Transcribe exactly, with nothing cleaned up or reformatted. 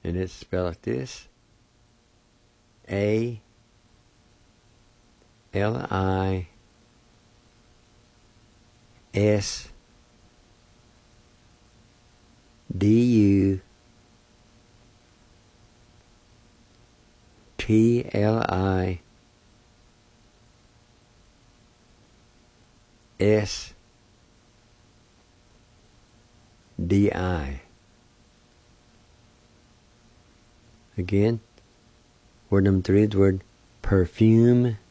And it's spelled like this. A L I S D U T L I S D I. Again, word number three is the word perfume.